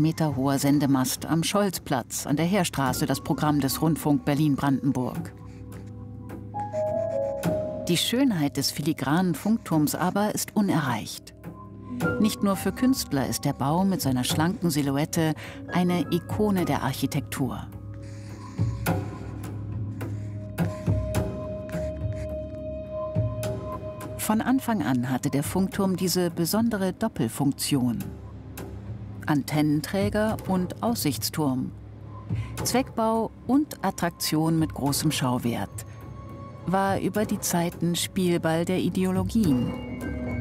Meter hoher Sendemast am Scholzplatz an der Heerstraße das Programm des Rundfunk Berlin-Brandenburg. Die Schönheit des filigranen Funkturms aber ist unerreicht. Nicht nur für Künstler ist der Bau mit seiner schlanken Silhouette eine Ikone der Architektur. Von Anfang an hatte der Funkturm diese besondere Doppelfunktion: Antennenträger und Aussichtsturm, Zweckbau und Attraktion mit großem Schauwert, war über die Zeiten Spielball der Ideologien.